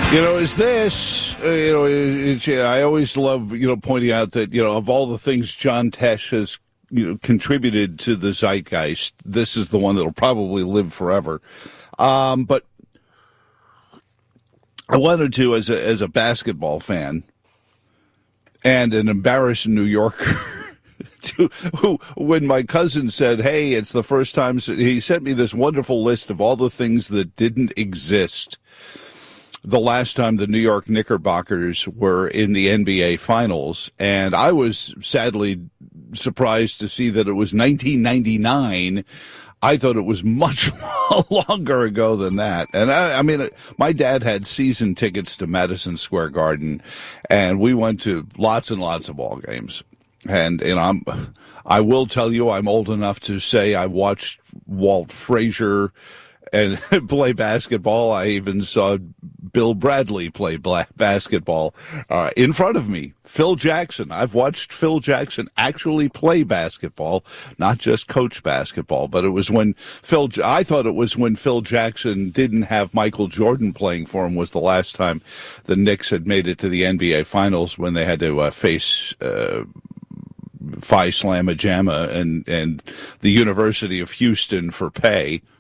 Is this, I always love, pointing out that, of all the things John Tesh has, contributed to the zeitgeist, this is the one that'll probably live forever. But I wanted to, as a basketball fan and an embarrassed New Yorker, when my cousin said, hey, it's the first time, he sent me this wonderful list of all the things that didn't exist the last time the New York Knickerbockers were in the NBA Finals, and I was sadly surprised to see that it was 1999. I thought it was much longer ago than that. And I mean, my dad had season tickets to Madison Square Garden, and we went to lots and lots of ball games. And I will tell you, I'm old enough to say I watched Walt Frazier and play basketball. I even saw Bill Bradley play basketball in front of me. Phil Jackson. I've watched Phil Jackson actually play basketball, not just coach basketball. But it was when I thought it was when Phil Jackson didn't have Michael Jordan playing for him was the last time the Knicks had made it to the NBA Finals, when they had to face Phi Slamma Jamma and the University of Houston for pay.